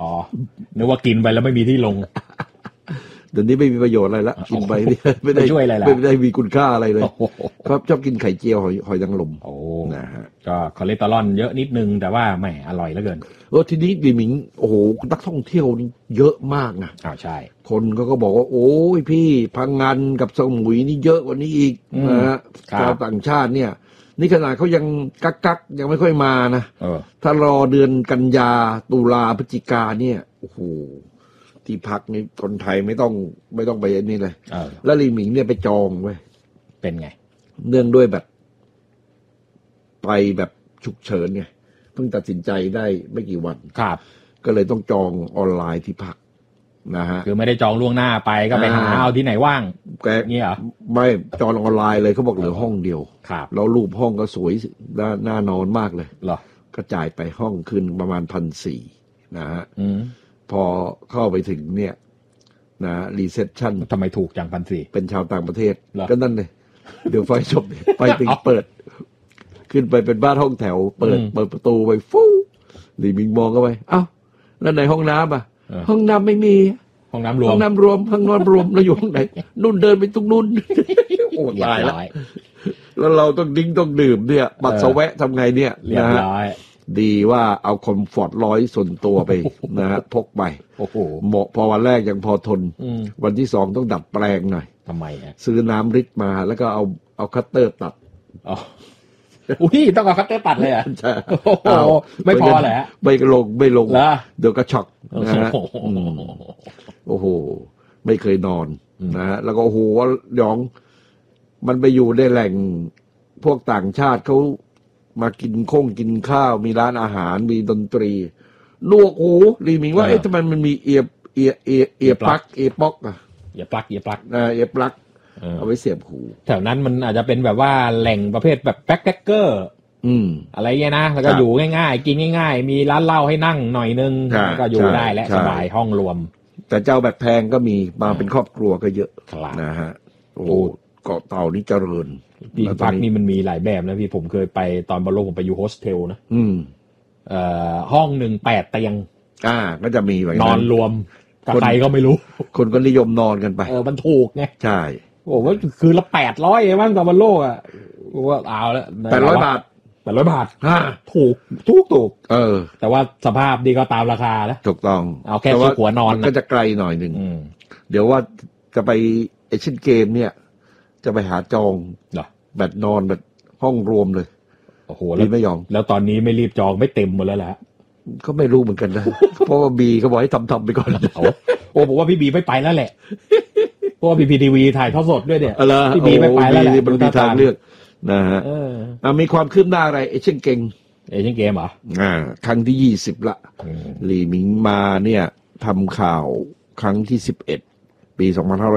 อ๋อนึกว่ากินไปแล้วไม่มีที่ลงเดี๋ยวนี้ไม่มีประโยชน์อะไรละกินไปไม่ได้ช่วยอะไรล่ะไม่ได้มีคุณค่าอะไรเลยครับชอบกินไข่เจียวหอยนางรมนะฮะก็คอเลสเตอรอลเยอะนิดนึงแต่ว่าแหมอร่อยเหลือเกินทีนี้ดิมิงโอ้โหนักท่องเที่ยวนี่เยอะมากนะใช่คนก็บอกว่าโอ้ยพี่พังงานกับสมุยนี่เยอะกว่านี้อีกนะฮะชาวต่างชาติเนี่ยนี่ขนาดเขายังกักยังไม่ค่อยมานะถ้ารอเดือนกันยาตุลาพฤศจิกาเนี่ยโอ้โหที่พักนี่คนไทยไม่ต้องไปนี่เลยแล้วลีหมิงเนี่ยไปจองไว้เป็นไงเนื่องด้วยแบบไปแบบฉุกเฉินไงเพิ่งตัดสินใจได้ไม่กี่วันครับก็เลยต้องจองออนไลน์ที่พักนะฮะคือไม่ได้จองล่วงหน้าไปก็ไปหาเอาที่ไหนว่างเงี้ยเหรอไม่จองออนไลน์เลยเขาบอกเหลือห้องเดียวครับแล้วรูปห้องก็สวยน่านอนมากเลยเหรอก็จ่ายไปห้องคืนประมาณ 1,400 นะฮะพอเข้าไปถึงเนี่ยนะรีเซพชั่นทำไมถูกจัง 1,400 เป็นชาวต่างประเทศก็นั่นเลยเดี๋ยวไฟจบไปถึงเปิดขึ้นไปเป็นบ้านห้องแถวเปิดประตูไปฟู้ลีมิงมองเข้าไปเอ้าแล้วในห้องน้ำห้องน้ำไม่มีห้องน้ำรวมห้องนอนรวมแล้วอยู่ห้องไหนนู่นเดินไปตรงนู่นโอ้ตายแล้วเราต้องดิ้งต้องดื่มเนี่ยปัสสาวะทำไงเนี่ยนะฮะดีว่าเอาคอมฟอร์ต100ส่วนตัวไปนะฮะพกไปโอ้โหเหมาะพอวันแรกยังพอทนวันที่2ต้องดัดแปลงหน่อยทำไมซื้อน้ำฤทธิ์มาแล้วก็เอาคัตเตอร์ตัดอุ้ยต้องเอาคัตเตอร์ตัดเลยใช่โอ้โหไม่พอแหละไม่ลงเดี๋ยวก็ช็อกนะฮะโอ้โหไม่เคยนอนนะฮะแล้วก็โอ้โหหยองมันไปอยู่ในแหล่งพวกต่างชาติเขามากินข้าวมีร้านอาหารมีดนตรีนวกหูรีมิงว่าทำไมมันมีเอียปลั๊กเอียป๊อกเอียปลั๊กเอียปลั๊กเอาไว้เสียบหูแถวนั้นมันอาจจะเป็นแบบว่าแหล่งประเภทแบบแบ็คแพคเกอร์อะไรเงี้ยนะแล้วก็อยู่ง่ายๆกินง่ายๆมีร้านเหล้าให้นั่งหน่อยนึงก็อยู่ได้และสบายห้องรวมแต่เจ้าแบบแพงก็มีมาเป็นครอบครัวก็เยอะนะฮะโอ้เกาะเต่านี่เจริญที่พักนี่มันมีหลายแบบนะพี่ผมเคยไปตอนบอลโลกผมไปอยู่โฮสเทลนะห้องหนึ่ง8 เตียงก็จะมีแบบนอนรวมกับใครก็ไม่รู้คนก็นิยมนอนกันไปมันถูกไงใช่โอ้ว่าคือละ800เองมั้งตอนบอลโลกว่าเอาแล้ว 800 บาท 800 บาทถูกแต่ว่าสภาพดีก็ตามราคาแล้วถูกต้องเอาแค่หัวนอนก็จะไกลหน่อยนึงเดี๋ยวว่าจะไปเอเชียนเกมเนี่ยจะไปหาจองแบบนอนแบบห้องรวมเลยโอ้โหแล้วไม่ยอมแล้วตอนนี้ไม่รีบจองไม่เต็มหมดแล้วแหละก็ไม่รู้เหมือนกันนะเพราะว่าบีเขาบอกให้ทำไปก่อนโอ้ผมว่าพี่บีไม่ไปแล้วแหละเพราะว่าพีทีวีถ่ายทอดสดด้วยเนี่ยพี่บีไม่ไปแล้วแหละมันมีทางเลือกนะฮะมีความคืบหน้าอะไรเอเชียนเกมเหรอครั้งที่20ละหลี่หมิงมาเนี่ยทำข่าวครั้งที่11ปี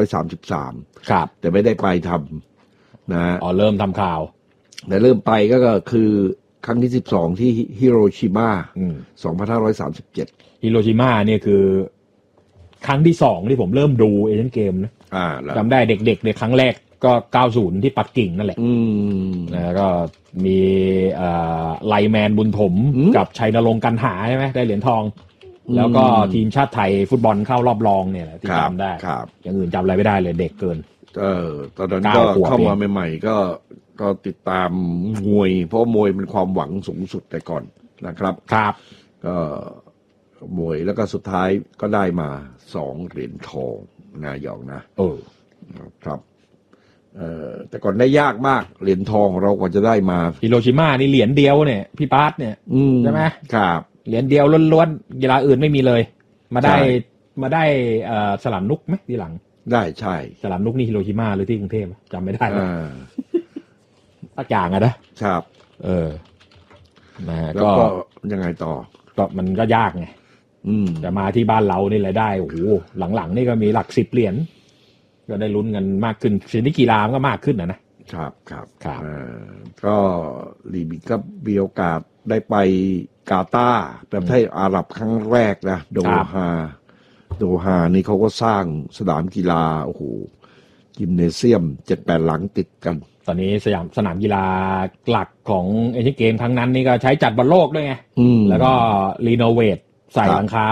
2533 ครับแต่ไม่ได้ไปทำนะเริ่มทำข่าวแต่เริ่มไปก็คือครั้งที่12ที่ฮิโรชิมา2537 ฮิโรชิมาเนี่ยคือครั้งที่2ที่ผมเริ่มดูเอเชียนเกมนะจำได้เด็กๆในครั้งแรกก็90ที่ปักกิ่งนั่นแหละแล้วก็มีไลแมนบุญถมกับชัยนรงค์กันหาใช่ไหมได้เหรียญทองแล้วก็ทีมชาติไทยฟุตบอลเข้ารอบรองเนี่ยที่จำได้อย่างอื่นจำอะไรไม่ได้เลยเด็กเกินตอนนั้นก็เข้ามาใหม่ๆก็ติดตามมวยเพราะมวยเป็นความหวังสูงสุดแต่ก่อนนะครับก็มวยแล้วก็สุดท้ายก็ได้มา2 เหรียญทองนะหยองนะครับแต่ก่อนได้ยากมากเหรียญทองเรากว่าจะได้มาฮิโรชิมานี่เหรียญเดียวเนี่ยพี่ปาร์ตเนี่ยใช่ไหมครับเหรียญเดียวล้วนๆกีฬาอื่นไม่มีเลยมาได้สลัมนุกไหมทีหลังได้ใช่สลัมนุกนี่ฮิโรชิมาหรือที่กรุงเทพจำไม่ได้สักอย่างนะครับก็ยังไงต่อก็มันก็ยากไงแต่มาที่บ้านเรานี่รายได้โอ้โหหลังๆนี่ก็มีหลัก10 เหรียญก็ได้ลุ้นกันมากขึ้นชนิดกีฬามันก็มากขึ้นนะครับก็ลีบิก็มีโอกาสได้ไปกาตาร์ประเทศอาหรับครั้งแรกนะโดฮานี่เขาก็สร้างสนามกีฬาโอ้โหยิมเนเซียม 7-8 หลังติดกันตอนนี้สนามกีฬาหลักของเอเชียนเกมครั้งนั้นนี่ก็ใช้จัดบอลโลกด้วยไงแล้วก็รีโนเวทใส่หลังคา